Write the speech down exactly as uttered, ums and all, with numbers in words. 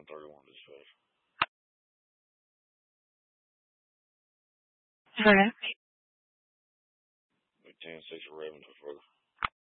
one thirty-one dispatch. Hello. ten six revenue for